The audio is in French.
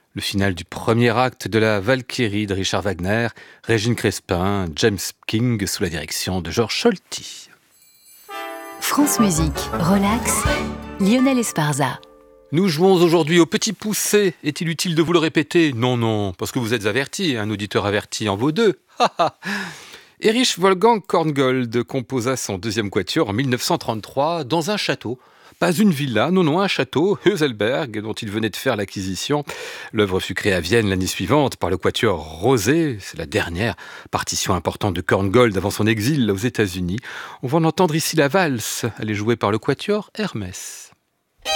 Le final du premier acte de la Valkyrie de Richard Wagner, Régine Crespin, James King sous la direction de Georges Scholti. France Musique, relax, Lionel Esparza. Nous jouons aujourd'hui au petit poussé. Est-il utile de vous le répéter ? Non, parce que vous êtes averti, un auditeur averti en vaut deux. Erich Wolfgang Korngold composa son deuxième quatuor en 1933 dans un château. Pas une villa, non, un château, Heuselberg, dont il venait de faire l'acquisition. L'œuvre fut créée à Vienne l'année suivante par le quatuor Rosé. C'est la dernière partition importante de Korngold avant son exil aux États-Unis. On va en entendre ici la valse. Elle est jouée par le quatuor Hermès.